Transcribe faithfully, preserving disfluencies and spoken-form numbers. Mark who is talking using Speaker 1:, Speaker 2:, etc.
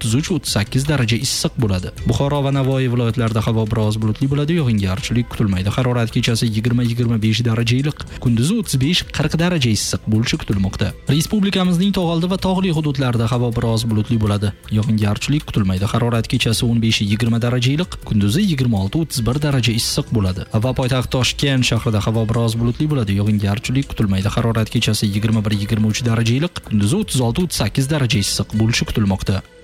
Speaker 1: o'ttiz uch o'ttiz sakkiz daraja issiq bo'ladi. Buxoro va Navoiy viloyatlarida havo biroz bulutli bo'ladi, yog'ingarchilik kutilmaydi. Harorat kechasi yigirma yigirma besh daraja iliq, kunduzi o'ttiz besh qirq daraja issiq bo'lishi kutilmoqda. Respublikamizning tog'oldi va tog'li hududlarida havo biroz bulutli bo'ladi, yog'ingarchilik kutilmaydi. Harorat kechasi o'n besh yigirma daraja iliq, kunduzi yigirma olti o'ttiz bir daraja issiq bo'ladi. Va poytaxt Toshkent shahrida havo biroz bulutli bo'ladi, yog'ingarchilik kutilmaydi. Harorat kechasi yigirma bir yigirma uch daraja iliq, kunduzi o'ttiz olti o'ttiz sakkiz daraja issiq bo'lishi kutilmoqda.